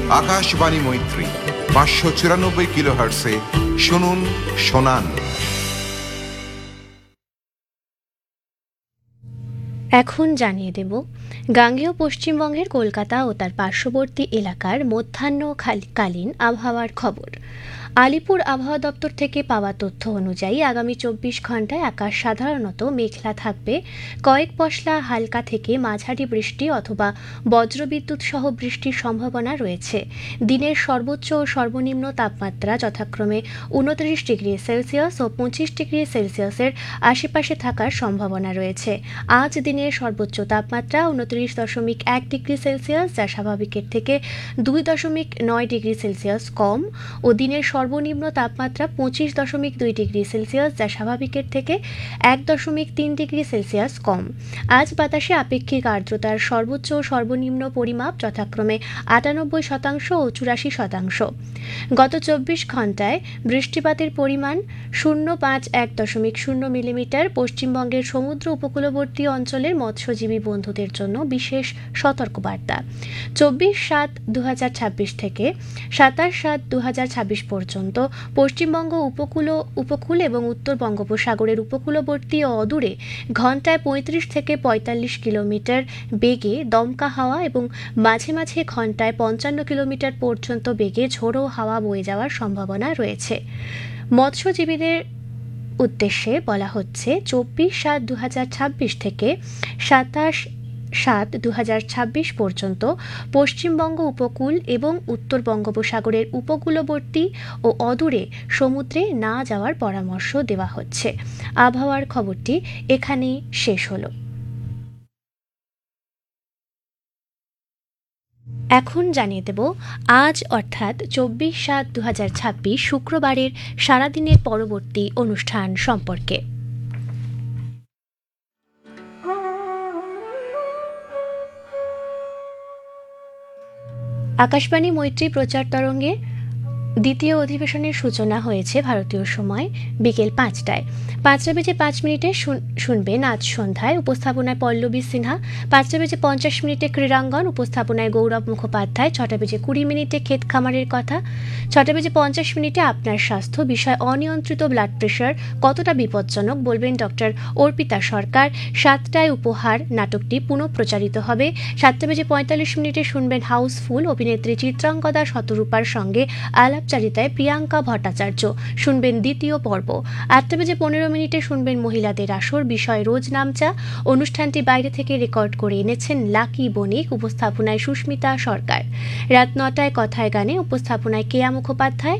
আকাশবাণী মৈত্রী 594 কিলোহার্টসে শুনুন শোনান। এখন জানিয়ে দেব গাঙ্গেয় পশ্চিমবঙ্গের কলকাতা ও তার পার্শ্ববর্তী এলাকার মধ্যাহ্নকালীন আবহাওয়ার খবর। আলিপুর আবহাওয়া দপ্তর থেকে পাওয়া তথ্য অনুযায়ী আগামী 24 ঘন্টায় আকাশ সাধারণত মেঘলা থাকবে। কয়েক পশলা হালকা থেকে মাঝারি বৃষ্টি অথবা বজ্রবিদ্যুৎ সহ বৃষ্টির সম্ভাবনা রয়েছে। দিনের সর্বোচ্চ ও সর্বনিম্ন তাপমাত্রা যথাক্রমে 29 ডিগ্রি সেলসিয়াস ও 25 ডিগ্রি সেলসিয়াসের আশেপাশে থাকার সম্ভাবনা রয়েছে। আজ দিনের সর্বোচ্চ তাপমাত্রা 29.1 ডিগ্রি সেলসিয়াস, যা স্বাভাবিকের থেকে 2.9 ডিগ্রি সেলসিয়াস কম, ও দিনের সর্বনিম্ন তাপমাত্রা 25.2 ডিগ্রি সেলসিয়াস, যা স্বাভাবিকের থেকে 1.3 ডিগ্রি সেলসিয়াস কম। আজ বাতাসে আপেক্ষিক আর্দ্রতার সর্বোচ্চ ও সর্বনিম্ন পরিমাপ যথাক্রমে 98% ও 84%। গত 24 ঘন্টায় বৃষ্টিপাতের পরিমাণ 0.51 মিলিমিটার। পশ্চিমবঙ্গের সমুদ্র উপকূলবর্তী অঞ্চলের মৎস্যজীবী বন্ধুদের জন্য বিশেষ সতর্কবার্তা। 24/7/2026 থেকে 27/7/2026 পর্যন্ত পশ্চিমবঙ্গ উপকূল এবং উত্তর বঙ্গোপসাগরের উপকূলবর্তী ও অদূরে ঘন্টায় 35 থেকে 45 কিলোমিটার বেগে দমকা হাওয়া এবং মাঝে মাঝে ঘন্টায় 55 কিলোমিটার পর্যন্ত বেগে ঝোড়ো হাওয়া বয়ে যাওয়ার সম্ভাবনা রয়েছে। মৎস্যজীবীদের উদ্দেশ্যে বলা হচ্ছে 24/7/2026 থেকে 27/7/2026 পর্যন্ত পশ্চিমবঙ্গ উপকূল এবং উত্তর বঙ্গোপসাগরের উপকূলবর্তী ও অদূরে সমুদ্রে না যাওয়ার পরামর্শ দেওয়া হচ্ছে। আবহাওয়ার খবরটি এখানেই শেষ হলো। এখন জানিয়ে দেব আজ অর্থাৎ 24/7/2026 শুক্রবারের সারাদিনের পরবর্তী অনুষ্ঠান সম্পর্কে। আকাশবাণী মৈত্রী প্রচার তরঙ্গে দ্বিতীয় অধিবেশনের সূচনা হয়েছে ভারতীয় সময় বিকেল 5টায়। 5:05 শুনবেন আজ সন্ধ্যায়। উপস্থাপনায় পল্লবী সিনহা। 5:50 ক্রীড়াঙ্গন। উপস্থাপনায় গৌরব মুখোপাধ্যায়। 6:20 ক্ষেত খামারের কথা। 6:50 আপনার স্বাস্থ্য বিষয় অনিয়ন্ত্রিত ব্লাড প্রেশার কতটা বিপজ্জনক বলবেন ডক্টর অর্পিতা সরকার। 7টায় উপহার নাটকটি পুনঃপ্রচারিত হবে। 7:45 শুনবেন হাউসফুল। অভিনেত্রী চিত্রাঙ্গদা শতরূপার সঙ্গে আলাপচারিতায় প্রিয়াঙ্কা ভট্টাচার্য। শুনবেন দ্বিতীয় পর্ব। 8:15 শুনবেন মহিলাদের আসর বিষয় রোজ নামচা। অনুষ্ঠানটি বাইরে থেকে রেকর্ড করে এনেছেন লাকি বণিক। উপস্থাপনায় সুস্মিতা সরকার। রাত 9টায় কথায় গানে। উপস্থাপনায় কেয়া মুখোপাধ্যায়।